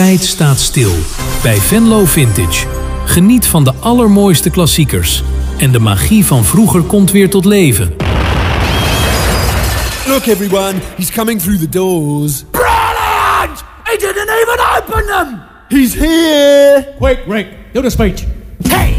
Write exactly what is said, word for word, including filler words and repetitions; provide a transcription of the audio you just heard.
Tijd staat stil bij Venlo Vintage. Geniet van de allermooiste klassiekers. En de magie van vroeger komt weer tot leven. Look everyone, he's coming through the doors. Brilliant! He didn't even open them! He's here! Quick, Rick, do the speech.